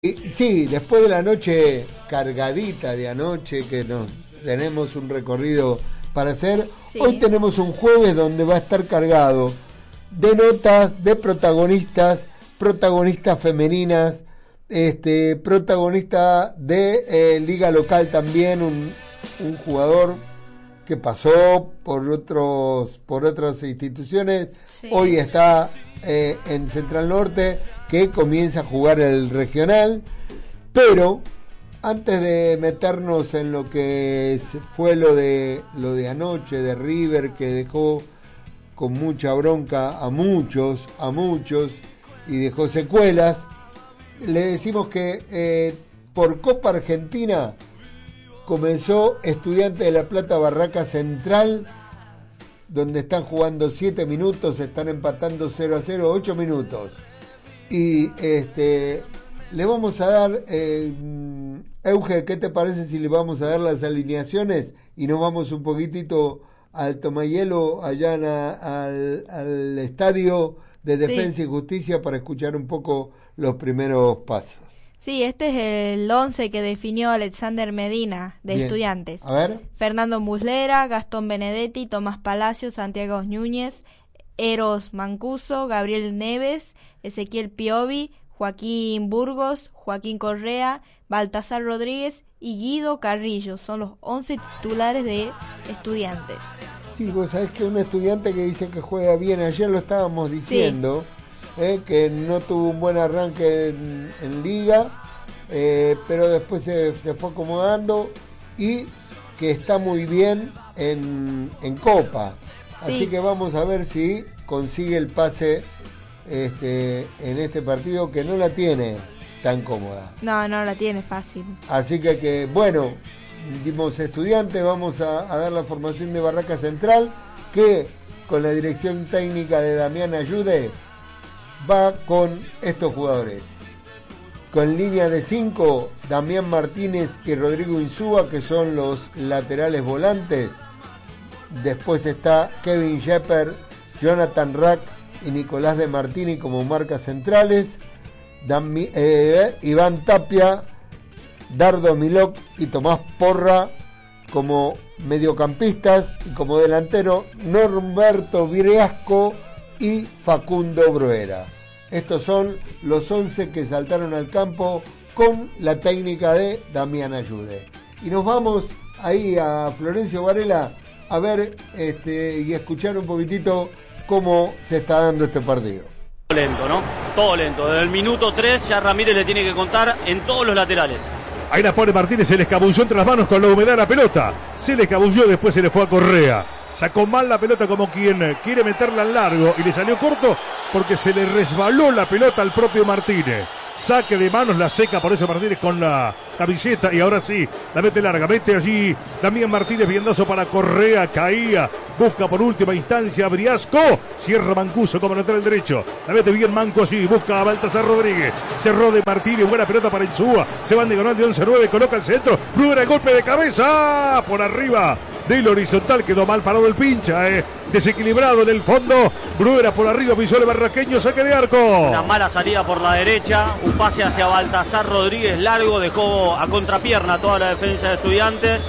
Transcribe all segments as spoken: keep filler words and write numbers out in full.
Sí, después de la noche cargadita de anoche, que nos tenemos un recorrido para hacer, sí. Hoy tenemos un jueves donde va a estar cargado de notas, de protagonistas, protagonistas femeninas, este, protagonista de eh, liga local también, un, un jugador que pasó por otros, por otras instituciones, sí. Hoy está eh, en Central Norte, que comienza a jugar el regional, pero antes de meternos en lo que fue lo de lo de anoche de River, que dejó con mucha bronca a muchos, a muchos, y dejó secuelas, le decimos que eh, por Copa Argentina comenzó Estudiantes de La Plata Barraca Central, donde están jugando siete minutos, están empatando cero a cero, ocho minutos. Y este le vamos a dar, eh, Euge, ¿qué te parece si le vamos a dar las alineaciones y nos vamos un poquitito al Tomahielo, allá a, al, al estadio de Defensa sí. y Justicia, para escuchar un poco los primeros pasos? Sí, este es el once que definió Alexander Medina, de Bien. Estudiantes. A ver. Fernando Muslera, Gastón Benedetti, Tomás Palacios, Santiago Núñez, Eros Mancuso, Gabriel Neves, Ezequiel Piovi, Joaquín Burgos, Joaquín Correa, Baltasar Rodríguez y Guido Carrillo. Son los once titulares de Estudiantes. Sí, vos sabés que un estudiante que dice que juega bien, ayer lo estábamos diciendo, sí. eh, que no tuvo un buen arranque en, en liga, eh, pero después se, se fue acomodando y que está muy bien en, en Copa. Así sí. que vamos a ver si consigue el pase Este, en este partido, que no la tiene tan cómoda. No, no la tiene fácil. Así que, que bueno, dimos Estudiantes, vamos a, a dar la formación de Barraca Central, que con la dirección técnica de Damián Ayude va con estos jugadores. Con línea de cinco, Damián Martínez y Rodrigo Insúa, que son los laterales volantes. Después está Kevin Shepard, Jonathan Rack y Nicolás de Martini como marcas centrales, Dami, eh, Iván Tapia, Dardo Milok y Tomás Porra como mediocampistas, y como delantero Norberto Briasco y Facundo Bruera. Estos son los once que saltaron al campo con la técnica de Damián Ayude. Y nos vamos ahí a Florencio Varela a ver este, y escuchar un poquitito cómo se está dando este partido. Lento, ¿no? Todo lento. Desde el minuto tres ya Ramírez le tiene que contar en todos los laterales. Ahí la pone Martínez, se le escabulló entre las manos con la humedad de la pelota. Se le escabulló, después se le fue a Correa. Sacó mal la pelota como quien quiere meterla al largo y le salió corto porque se le resbaló la pelota al propio Martínez. Saque de manos, la seca, por eso Martínez con la camiseta, y ahora sí, la mete larga, mete allí Damián Martínez, viendazo para Correa, caía, busca por última instancia a Briasco, cierra Mancuso como lateral derecho, la mete bien Manco allí, busca a Baltasar Rodríguez, cerró de Martínez, buena pelota para Insúa, se van diagonal de once nueve, coloca el centro, Bruera, golpe de cabeza, por arriba del horizontal, quedó mal parado el pincha, eh. desequilibrado en el fondo, Bruera por arriba, pisó el barraqueño, saque de arco. Una mala salida por la derecha, un pase hacia Baltasar Rodríguez largo, dejó a contrapierna toda la defensa de Estudiantes,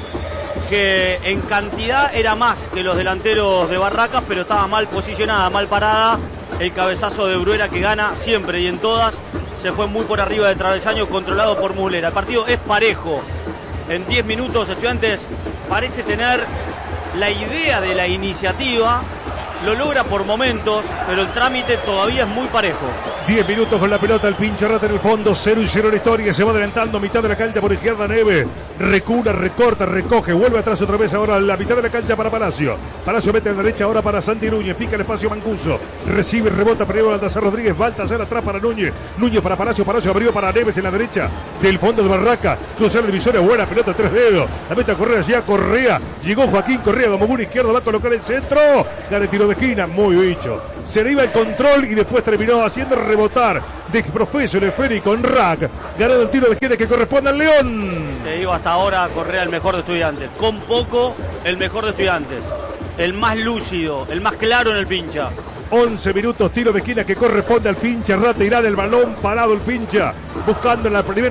que en cantidad era más que los delanteros de Barracas, pero estaba mal posicionada, mal parada. El cabezazo de Bruera, que gana siempre y en todas, se fue muy por arriba del travesaño, controlado por Muslera. El partido es parejo. En diez minutos Estudiantes parece tener la idea de la iniciativa, lo logra por momentos, pero el trámite todavía es muy parejo. diez minutos con la pelota, el pinche rata en el fondo, cero y cero la historia, se va adelantando, mitad de la cancha por izquierda Neves, recula, recorta, recoge, vuelve atrás otra vez ahora a la mitad de la cancha para Palacio. Palacio mete a la derecha ahora para Santi Núñez, pica el espacio Mancuso, recibe, rebota primero Baltasar Rodríguez, Baltasar atrás para Núñez, Núñez para Palacio, Palacio abrió para Neves en la derecha, del fondo de Barraca, cruzar la divisoria, buena pelota, tres dedos, la mete a Correa, ya Correa, llegó Joaquín Correa, Domogún izquierdo, va a colocar el centro, gana el tiro de esquina, muy bicho, se le iba el control y después terminó haciendo rebotar de profeso el esférico con Rack, ganando el tiro de esquina que corresponde al León. Te digo, hasta ahora Correa el mejor de Estudiantes, con poco el mejor de Estudiantes, el más lúcido, el más claro en el pincha. once minutos, tiro de esquina que corresponde al pincha. Rata irá del balón, parado el pincha, buscando en la primera